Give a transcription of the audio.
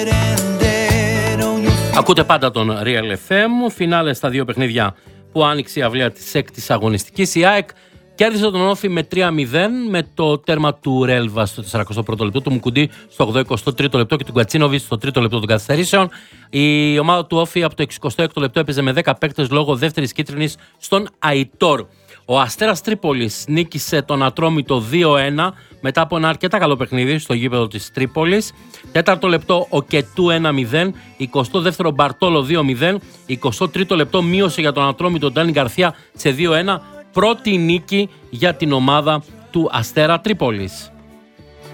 Ακούτε πάντα τον Real FM, φινάλε στα δύο παιχνίδια που άνοιξε η αυλαία της έκτης αγωνιστικής. Η ΑΕΚ κέρδισε τον Όφη με 3-0 με το τέρμα του Ρέλβα στο 41ο λεπτό, του Μουκουντή στο 83ο λεπτό και του Γκατσίνοβιτ στο 3ο λεπτό των καθυστερήσεων. Η ομάδα του Όφη από το 66ο λεπτό έπαιζε με 10 παίκτες λόγω δεύτερης κίτρινης στον Αϊτόρ. Ο Αστέρας Τρίπολης νίκησε τον Ατρόμητο 2-1 μετά από ένα αρκετά καλό παιχνίδι στο γήπεδο της Τρίπολης. 4ο λεπτό ο Κετού 1-0, 22ο Μπαρτόλο 2-0, 23ο λεπτό μείωσε για τον Ατρόμητο Ντάνι Γκαρθία σε 2-1. Πρώτη νίκη για την ομάδα του Αστέρα Τρίπολης.